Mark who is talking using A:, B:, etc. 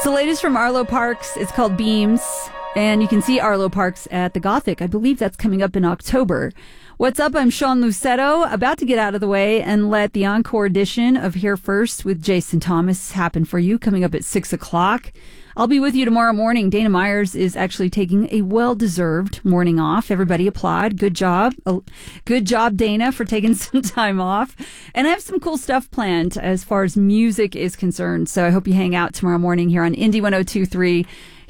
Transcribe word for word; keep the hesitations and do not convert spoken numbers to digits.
A: It's the latest from Arlo Parks. It's called Beams, and you can see Arlo Parks at the Gothic. I believe that's coming up in October. What's up? I'm Sean Lucetto, about to get out of the way and let the encore edition of Here First with Jason Thomas happen for you, coming up at six o'clock. I'll be with you tomorrow morning. Dana Myers is actually taking a well-deserved morning off. Everybody applaud. Good job. Good job, Dana, for taking some time off. And I have some cool stuff planned as far as music is concerned. So I hope you hang out tomorrow morning here on Indy one oh two point three